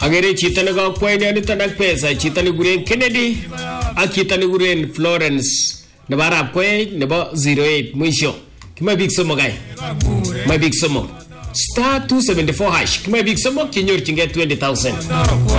Agere chito ne kakwai nito nak pesa, chito ne guren Kennedy ak chito ne guren Florence nebo arap kwai nebo 08 mwisho. Kima big somok ai. My big somok. *274# kima big somok kinyorchingei 20,000.